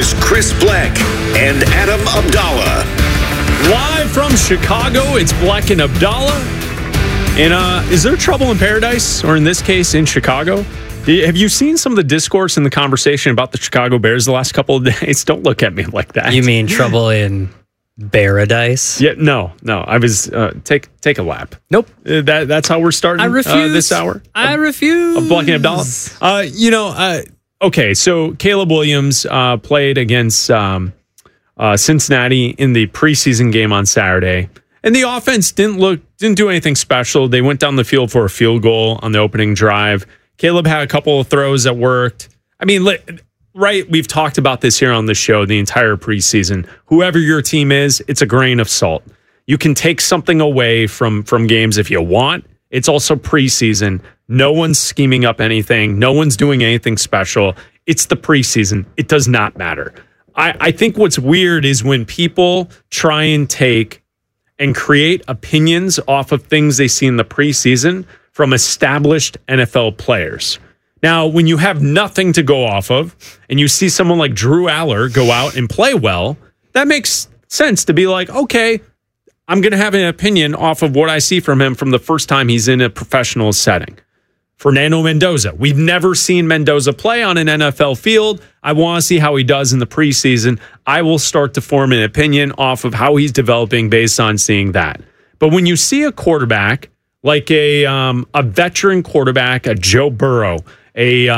Here's Chris Bleck and Adam Abdallah. Live from Chicago, it's Bleck and Abdallah. And is there trouble in paradise, or in this case, in Chicago? Have you seen some of the discourse and the conversation about the Chicago Bears the last couple of days? Don't look at me like that. You mean trouble in paradise? Yeah, no. I was take a lap. Nope. That's how we're starting. I refuse. This hour. I refuse. Of Bleck and Abdallah. Okay. So Caleb Williams played against Cincinnati in the preseason game on Saturday, and the offense didn't do anything special. They went down the field for a field goal on the opening drive. Caleb had a couple of throws that worked. I mean, right, we've talked about this here on the show the entire preseason. Whoever your team is, it's a grain of salt. You can take something away from games if you want. It's also preseason. No one's scheming up anything. No one's doing anything special. It's the preseason. It does not matter. I think what's weird is when people try and take and create opinions off of things they see in the preseason from established NFL players. Now, when you have nothing to go off of and you see someone like Drew Aller go out and play well, that makes sense to be like, okay, I'm going to have an opinion off of what I see from him from the first time he's in a professional setting. Fernando Mendoza. We've never seen Mendoza play on an NFL field. I want to see how he does in the preseason. I will start to form an opinion off of how he's developing based on seeing that. But when you see a quarterback like a veteran quarterback, a Joe Burrow, a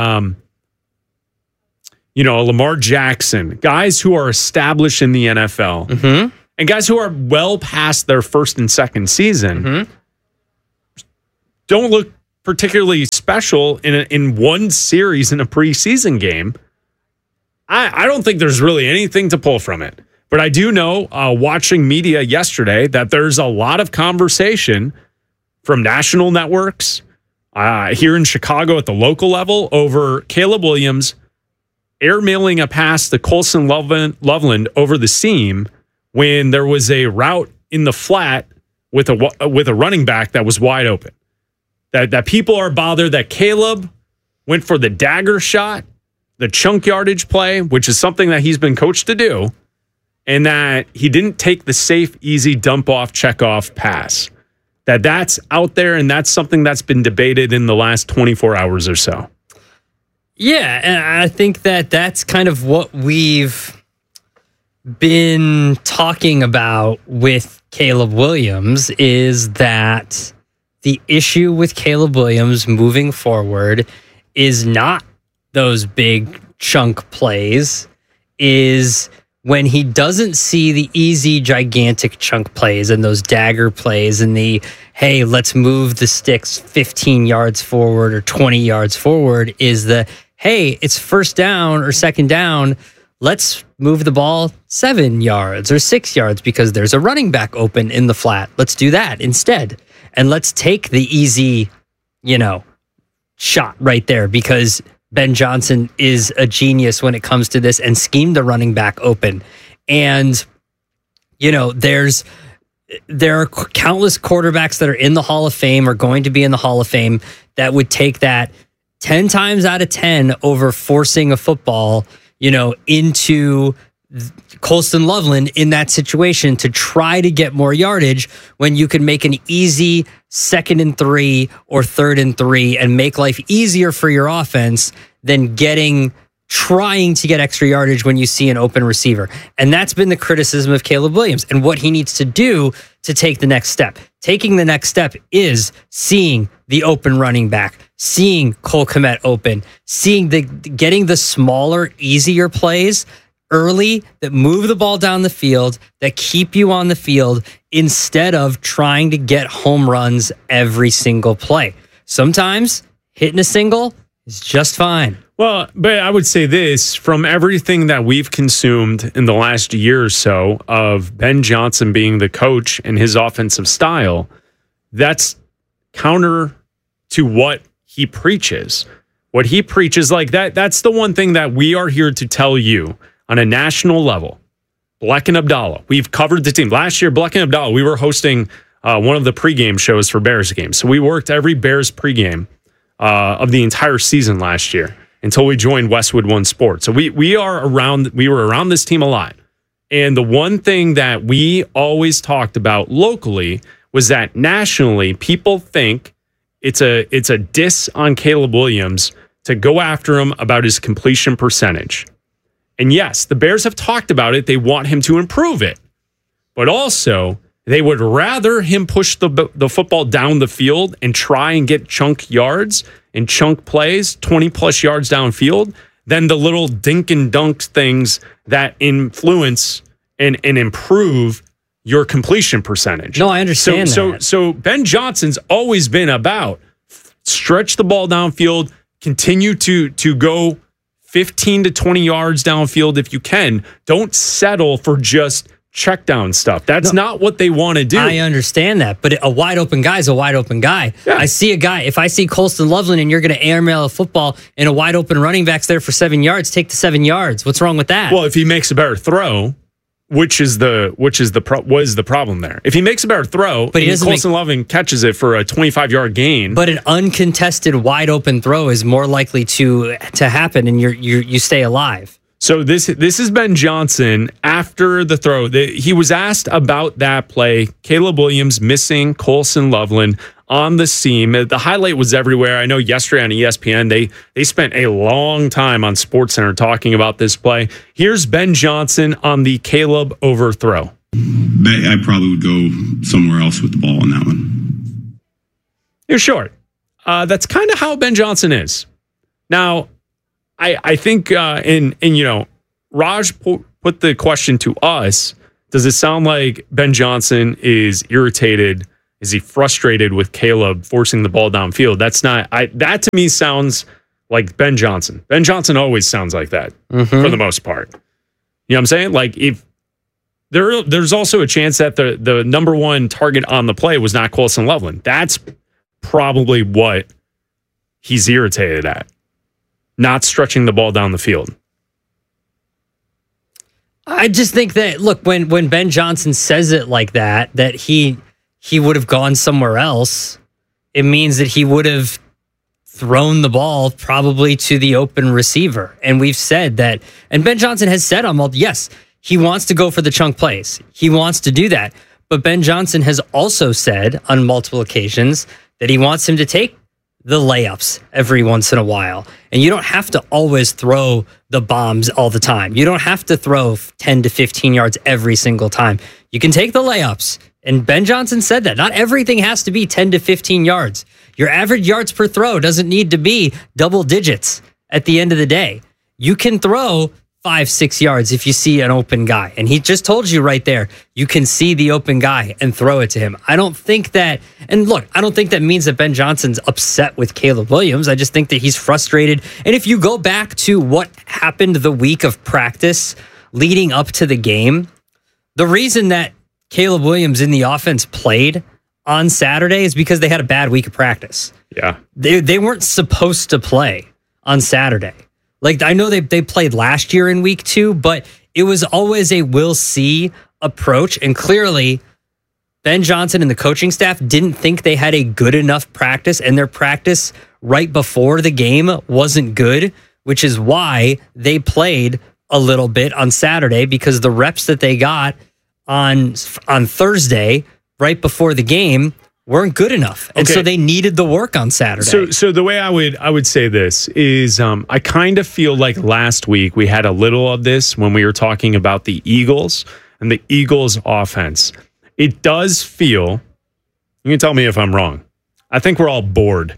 Lamar Jackson, guys who are established in the NFL, and guys who are well past their first and second season, don't look particularly special in one series in a preseason game. I don't think there's really anything to pull from it. But I do know, watching media yesterday, that there's a lot of conversation from national networks here in Chicago at the local level over Caleb Williams airmailing a pass to Colson Loveland over the seam when there was a route in the flat with a running back that was wide open. That people are bothered that Caleb went for the dagger shot, the chunk yardage play, which is something that he's been coached to do, and that he didn't take the safe, easy dump off, check off pass. That's out there, and that's something that's been debated in the last 24 hours or so. Yeah, and I think that's kind of what we've been talking about with Caleb Williams, is that the issue with Caleb Williams moving forward is not those big chunk plays, is when he doesn't see the easy, gigantic chunk plays and those dagger plays and the, hey, let's move the sticks 15 yards forward or 20 yards forward, is the, hey, it's first down or second down, let's move the ball 7 yards or 6 yards because there's a running back open in the flat. Let's do that instead. And let's take the easy, shot right there because Ben Johnson is a genius when it comes to this and schemed the running back open. And, there are countless quarterbacks that are in the Hall of Fame or going to be in the Hall of Fame that would take that 10 times out of 10 over forcing a football, into Colston Loveland in that situation to try to get more yardage when you could make an easy 2nd and 3 or 3rd and 3 and make life easier for your offense than trying to get extra yardage when you see an open receiver. And that's been the criticism of Caleb Williams and what he needs to do to take the next step. Taking the next step is seeing the open running back, seeing Cole Kmet open, getting the smaller, easier plays early that move the ball down the field, that keep you on the field instead of trying to get home runs every single play. Sometimes hitting a single is just fine. Well, but I would say this, from everything that we've consumed in the last year or so of Ben Johnson being the coach and his offensive style, that's counter to what he preaches. What he preaches, like that's the one thing that we are here to tell you on a national level. Bleck and Abdallah, we've covered the team. Last year, Bleck and Abdallah, we were hosting one of the pregame shows for Bears games. So we worked every Bears pregame of the entire season last year. until we joined Westwood One Sports. So we were around this team a lot. And the one thing that we always talked about locally was that nationally, people think it's a diss on Caleb Williams to go after him about his completion percentage. And yes, the Bears have talked about it. They want him to improve it. But also, they would rather him push the football down the field and try and get chunk yards and chunk plays, 20-plus yards downfield, than the little dink and dunk things that influence and improve your completion percentage. No, I understand that. So Ben Johnson's always been about stretch the ball downfield, continue to go 15 to 20 yards downfield if you can. Don't settle for just check down stuff. That's not what they want to do. I understand that, but a wide open guy is a wide open guy. Yeah. I see a guy, if I see Colston Loveland and you're going to airmail a football and a wide open running back's there for 7 yards, take the 7 yards. What's wrong with that? Well, if he makes a better throw, what is the problem there? If he makes a better throw, but Colston Loveland catches it for a 25-yard gain, but an uncontested wide open throw is more likely to happen, and you stay alive. So this is Ben Johnson after the throw. He was asked about that play. Caleb Williams missing Colston Loveland on the seam. The highlight was everywhere. I know yesterday on ESPN, they spent a long time on SportsCenter talking about this play. Here's Ben Johnson on the Caleb overthrow. I probably would go somewhere else with the ball on that one. You're short. That's kind of how Ben Johnson is. Now, I think, Raj put the question to us. Does it sound like Ben Johnson is irritated? Is he frustrated with Caleb forcing the ball downfield? That's not. That to me sounds like Ben Johnson. Ben Johnson always sounds like that for the most part. You know what I'm saying? Like if there's also a chance that the number one target on the play was not Colston Loveland. That's probably what he's irritated at. Not stretching the ball down the field. I just think that, look, when Ben Johnson says it like that he would have gone somewhere else, it means that he would have thrown the ball probably to the open receiver. And we've said that, and Ben Johnson has said yes, he wants to go for the chunk plays. He wants to do that. But Ben Johnson has also said on multiple occasions that he wants him to take the layups every once in a while. And you don't have to always throw the bombs all the time. You don't have to throw 10 to 15 yards every single time. You can take the layups. And Ben Johnson said that. Not everything has to be 10 to 15 yards. Your average yards per throw doesn't need to be double digits at the end of the day. You can throw 5-6 yards if you see an open guy. And he just told you right there, you can see the open guy and throw it to him. I don't think that, and look, I don't think that means that Ben Johnson's upset with Caleb Williams. I just think that he's frustrated. And if you go back to what happened the week of practice leading up to the game, the reason that Caleb Williams in the offense played on Saturday is because they had a bad week of practice. Yeah. They weren't supposed to play on Saturday. Like, I know they played last year in week 2, but it was always a we'll see approach. And clearly, Ben Johnson and the coaching staff didn't think they had a good enough practice, and their practice right before the game wasn't good, which is why they played a little bit on Saturday, because the reps that they got on Thursday, right before the game, weren't good enough. And so they needed the work on Saturday. So the way I would say this is I kind of feel like last week we had a little of this when we were talking about the Eagles and the Eagles offense. It does feel, you can tell me if I'm wrong, I think we're all bored.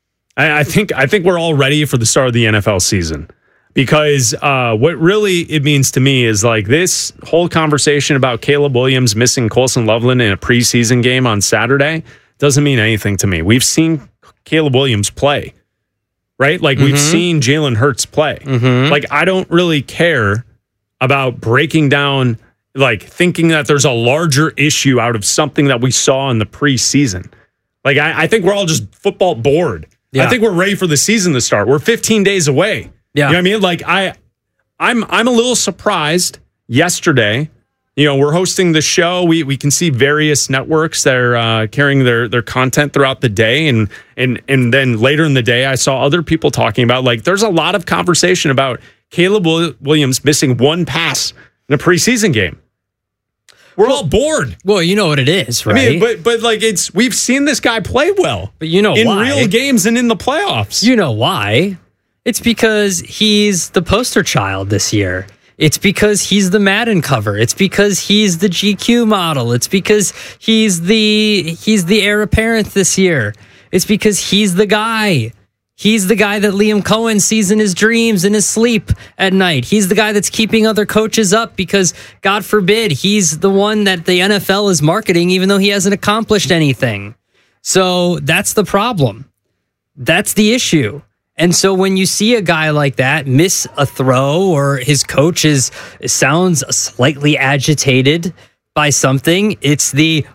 I think we're all ready for the start of the NFL season. Because what really it means to me is like this whole conversation about Caleb Williams missing Colston Loveland in a preseason game on Saturday doesn't mean anything to me. We've seen Caleb Williams play, right? Like we've seen Jalen Hurts play. Like I don't really care about breaking down, like thinking that there's a larger issue out of something that we saw in the preseason. Like I think we're all just football bored. Yeah. I think we're ready for the season to start. We're 15 days away. Yeah. You know what I mean? Like I'm a little surprised yesterday We're hosting the show. We can see various networks that are carrying their content throughout the day. And then later in the day, I saw other people talking about, like, there's a lot of conversation about Caleb Williams missing one pass in a preseason game. We're all bored. Well, you know what it is, right? I mean, but like, we've seen this guy play well. But you know in why? real games and in the playoffs. You know why? It's because he's the poster child this year. It's because he's the Madden cover. It's because he's the GQ model. It's because he's the heir apparent this year. It's because he's the guy. He's the guy that Liam Cohen sees in his dreams, in his sleep at night. He's the guy that's keeping other coaches up because, God forbid, he's the one that the NFL is marketing even though he hasn't accomplished anything. So that's the problem. That's the issue. And so when you see a guy like that miss a throw, or his coach sounds slightly agitated by something, it's the,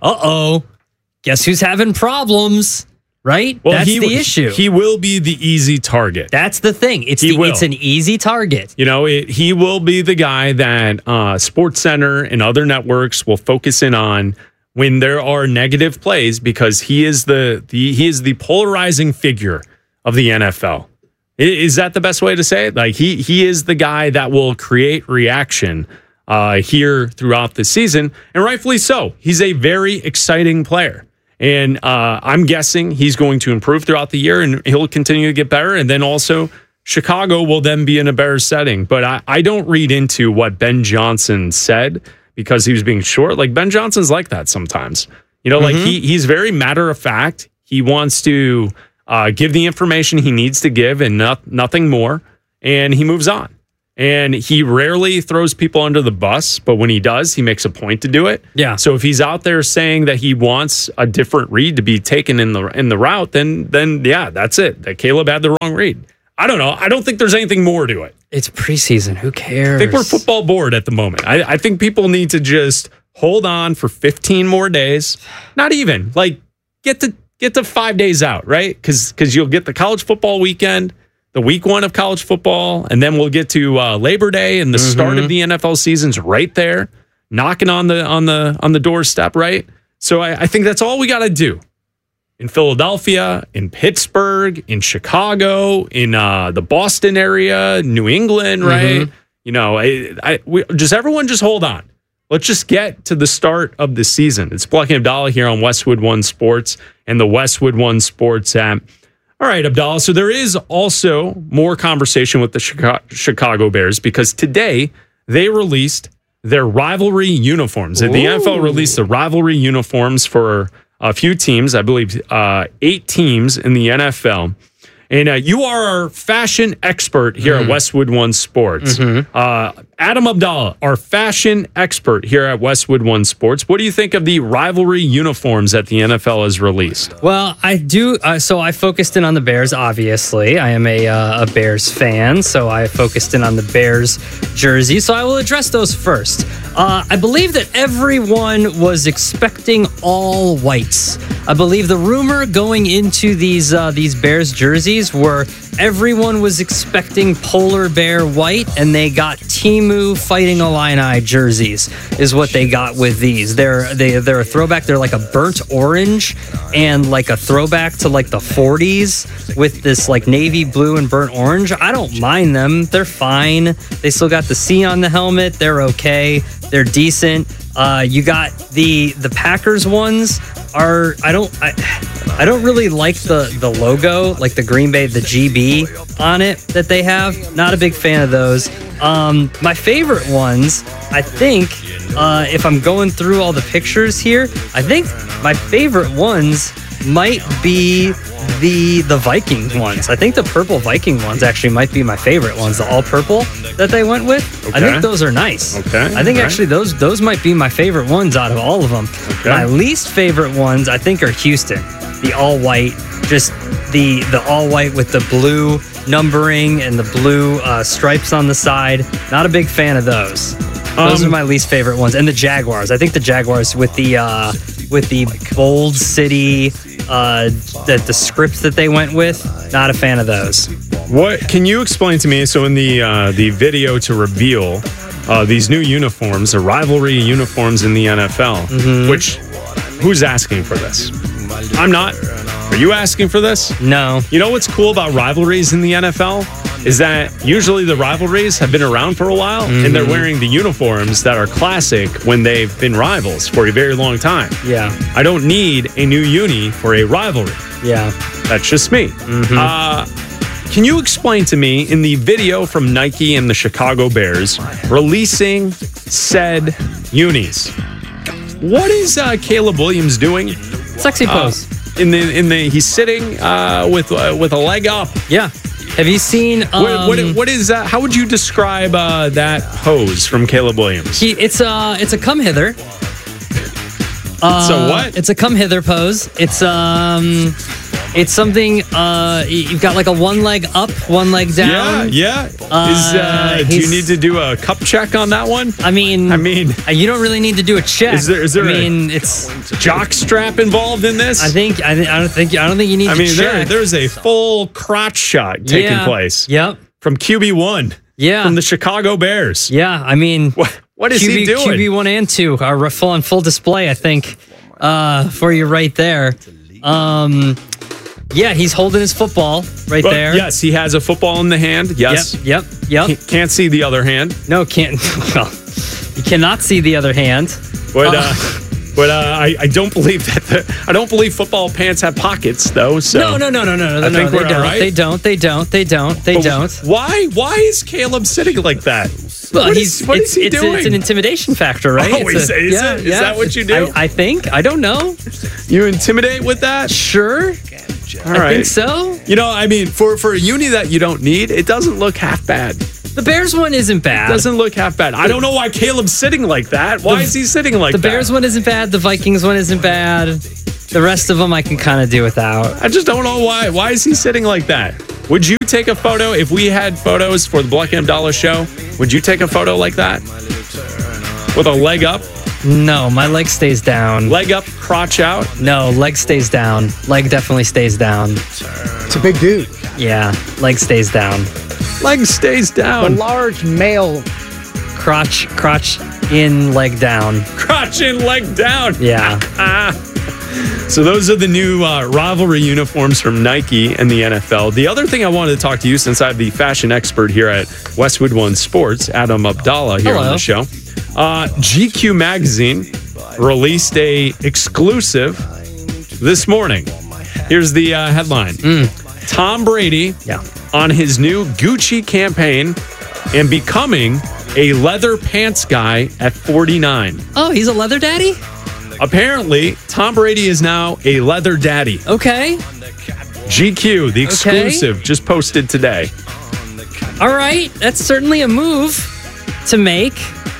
guess who's having problems, right? Well, that's the issue. He will be the easy target. That's the thing. It's an easy target. He will be the guy that SportsCenter and other networks will focus in on when there are negative plays, because he is the polarizing figure of the NFL. Is that the best way to say it? Like, he is the guy that will create reaction here throughout the season, and rightfully so. He's a very exciting player, and I'm guessing he's going to improve throughout the year, and he'll continue to get better. And then also, Chicago will then be in a better setting. But I don't read into what Ben Johnson said because he was being short. Like, Ben Johnson's like that sometimes. Like he's very matter of fact. He wants to give the information he needs to give and nothing more, and he moves on. And he rarely throws people under the bus, but when he does, he makes a point to do it. Yeah. So if he's out there saying that he wants a different read to be taken in the route, then yeah, that's it. That Caleb had the wrong read. I don't know. I don't think there's anything more to it. It's preseason. Who cares? I think we're football bored at the moment. I think people need to just hold on for 15 more days. Not even. Like, get to 5 days out, right? Because you'll get the college football weekend, the week one of college football, and then we'll get to Labor Day, and the start of the NFL season's right there, knocking on the doorstep, right? So I think that's all we got to do. In Philadelphia, in Pittsburgh, in Chicago, in the Boston area, New England, right? Everyone just hold on. Let's just get to the start of the season. It's Bleck and Abdallah here on Westwood One Sports and the Westwood One Sports app. All right, Abdallah. So there is also more conversation with the Chicago Bears, because today they released their rivalry uniforms. The NFL released the rivalry uniforms for a few teams, I believe 8 teams in the NFL. And you are our fashion expert here at Westwood One Sports. Adam Abdallah, our fashion expert here at Westwood One Sports. What do you think of the rivalry uniforms that the NFL has released? Well, I do. So I focused in on the Bears, obviously. I am a Bears fan, so I focused in on the Bears jersey. So I will address those first. I believe that everyone was expecting all whites. I believe the rumor going into these Bears jerseys were everyone was expecting polar bear white, and they got Temu Fighting Illini jerseys is what they got with these. They're a throwback. They're like a burnt orange and like a throwback to like the 40s with this like navy blue and burnt orange. I don't mind them. They're fine. They still got the C on the helmet. They're okay. They're decent. You got the Packers ones are I don't really like the logo, like the Green Bay, the GB on it that they have. Not a big fan of those. My favorite ones, I think, if I'm going through all the pictures here, I think my favorite ones might be the Viking ones. I think the purple Viking ones actually might be my favorite ones, the all purple that they went with. Okay. I think those are nice. Okay. I think actually those might be my favorite ones out of all of them. Okay. My least favorite ones I think are Houston. The all white, just the all white with the blue numbering and the blue stripes on the side. Not a big fan of those. Those are my least favorite ones. And the Jaguars. I think the Jaguars with the bold city, the script that they went with. Not a fan of those. What can you explain to me? So in the video to reveal these new uniforms, the rivalry uniforms in the NFL, which who's asking for this? I'm not. Are you asking for this? No. You know what's cool about rivalries in the NFL is that usually the rivalries have been around for a while and they're wearing the uniforms that are classic when they've been rivals for a very long time. Yeah. I don't need a new uni for a rivalry. Yeah. That's just me. Can you explain to me in the video from Nike and the Chicago Bears releasing said unis? What is Caleb Williams doing? Sexy pose. He's sitting with a leg up. Yeah. Have you seen? What is that? How would you describe that pose from Caleb Williams? It's a come hither. So what? It's a come hither pose. It's something. You've got like a one leg up, one leg down. Yeah. Do you need to do a cup check on that one? I mean, you don't really need to do a check. Is there it's jock strap involved in this? I don't think you need to check. There's a full crotch shot taking place. Yep. From QB1. Yeah. From the Chicago Bears. Yeah. I mean, what is he doing? QB1 and 2 are on full display, I think, for you right there. Yeah, he's holding his football right there. Yes, he has a football in the hand. Yes. Yep. Can't see the other hand. No, can't. Well, you cannot see the other hand. But I don't believe that. I don't believe football pants have pockets, though. So No. I think we're all right. They don't. Why is Caleb sitting like that? Well, what is he doing? It's an intimidation factor, right? Oh, is that what you do? I think. I don't know. You intimidate with that? Sure. All right. I think so. You know, I mean, for a uni that you don't need, it doesn't look half bad. The Bears one isn't bad. It doesn't look half bad. I don't know why Caleb's sitting like that. Why is he sitting like that? The Bears one isn't bad. The Vikings one isn't bad. The rest of them I can kind of do without. I just don't know why. Why is he sitting like that? Would you take a photo if we had photos for the Black and Abdallah show? Would you take a photo like that? With a leg up? No, my leg stays down. Leg up, crotch out? No, leg stays down. Leg definitely stays down. It's a big dude. Yeah, leg stays down. Leg stays A down. large male. Crotch in, leg down. Crotch in, leg down. Yeah. So those are the new rivalry uniforms from Nike and the NFL. The other thing I wanted to talk to you, since I have the fashion expert here at Westwood One Sports, Adam Abdallah, here on the show. GQ Magazine released a exclusive this morning. Here's the headline. Tom Brady on his new Gucci campaign and becoming a leather pants guy at 49. Oh, he's a leather daddy? Apparently, Tom Brady is now a leather daddy. Okay. GQ, the exclusive, just posted today. All right. That's certainly a move to make.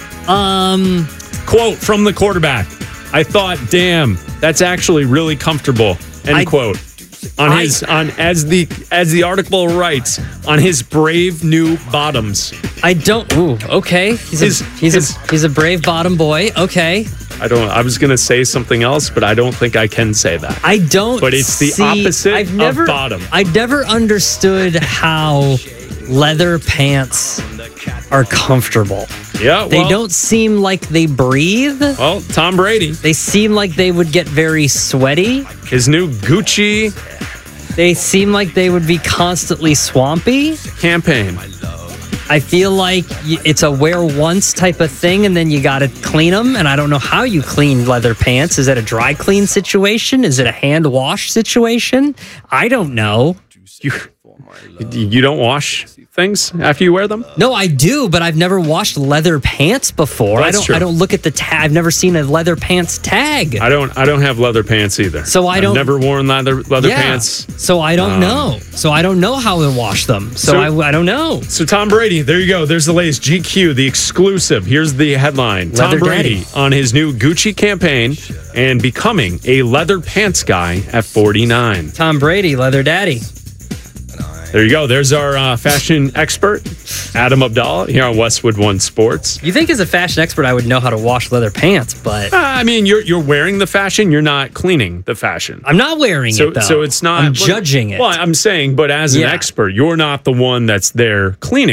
Quote from the quarterback. I thought, damn, that's actually really comfortable. End quote. As the article writes, on his brave new bottoms. I don't. Ooh, okay. He's a brave bottom boy. Okay. I was going to say something else, but I don't think I can say that. I don't. But it's the opposite of bottom. I've never understood how leather pants are comfortable. Yeah, they don't seem like they breathe. Well, Tom Brady. They seem like they would get very sweaty. His new Gucci. They seem like they would be constantly swampy. Campaign. I feel like it's a wear once type of thing, and then you got to clean them. And I don't know how you clean leather pants. Is it a dry clean situation? Is it a hand wash situation? I don't know. You don't wash things after you wear them? No, I do, but I've never washed leather pants before. That's true. I don't look at the tag. I've never seen a leather pants tag. I don't have leather pants either. So I've never worn leather pants. So I don't know. So I don't know how to wash them. So I don't know. So Tom Brady, there you go. There's the latest GQ, the exclusive. Here's the headline. Leather Tom Brady daddy. on his new Gucci campaign and becoming a leather pants guy at 49. Tom Brady, leather daddy. There you go. There's our fashion expert, Adam Abdallah, here on Westwood One Sports. You think as a fashion expert I would know how to wash leather pants, but I mean, you're wearing the fashion. You're not cleaning the fashion. I'm not wearing it, though. So it's not. I'm judging it. Well, I'm saying, but as an expert, you're not the one that's there cleaning.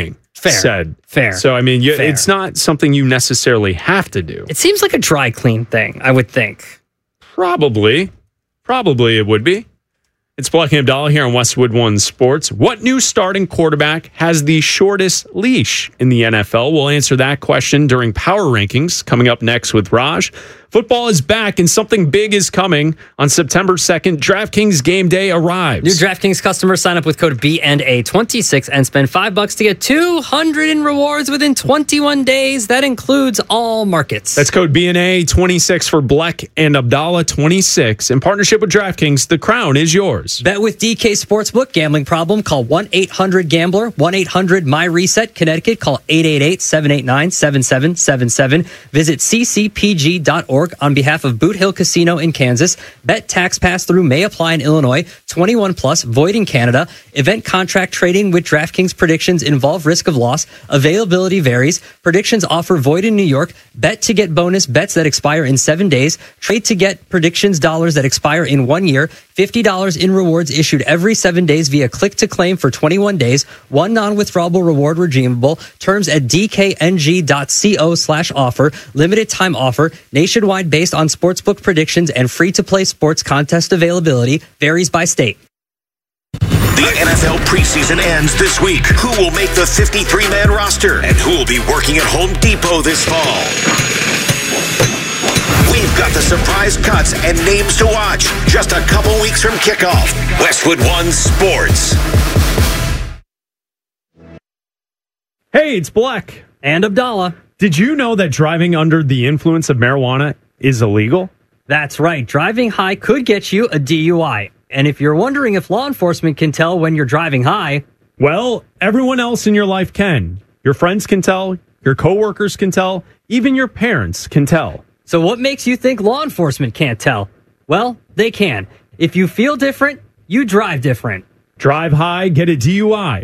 said. Fair. So, I mean, Fair. it's not something you necessarily have to do. It seems like a dry clean thing, I would think. Probably it would be. It's Black and Abdallah here on Westwood One Sports. What new starting quarterback has the shortest leash in the NFL? We'll answer that question during Power Rankings coming up next with Raj. Football is back and something big is coming on September 2nd. DraftKings Game Day arrives. New DraftKings customers sign up with code BNA26 and spend $5 to get $200 in rewards within 21 days. That includes all markets. That's code BNA26 for Black and Abdallah 26. In partnership with DraftKings, the crown is yours. Bet with DK Sportsbook. Gambling problem? Call 1-800-GAMBLER. 1-800-MY-RESET. Connecticut. Call 888-789-7777. Visit ccpg.org on behalf of Boot Hill Casino in Kansas. Bet tax pass-through may apply in Illinois. 21 plus, void in Canada. Event contract trading with DraftKings predictions involve risk of loss. Availability varies. Predictions offer void in New York. Bet to get bonus bets that expire in 7 days. Trade to get predictions dollars that expire in 1 year. $50 in rewards issued every 7 days via click to claim for 21 days. One non-withdrawable reward redeemable. Terms at dkng.co/offer. Limited time offer. Nationwide based on sportsbook predictions and free-to-play sports contest availability. Varies by state. The NFL preseason ends this week. Who will make the 53-man roster? And who will be working at Home Depot this fall? We've got the surprise cuts and names to watch. Just a couple weeks from kickoff. Westwood One Sports. Hey, it's Black And Abdallah. Did you know that driving under the influence of marijuana is illegal? That's right. Driving high could get you a DUI. And if you're wondering if law enforcement can tell when you're driving high, Well, everyone else in your life can. Your friends can tell, your coworkers can tell, even your parents can tell. so what makes you think law enforcement can't tell? Well, they can. If you feel different, you drive different. Drive high, get a DUI.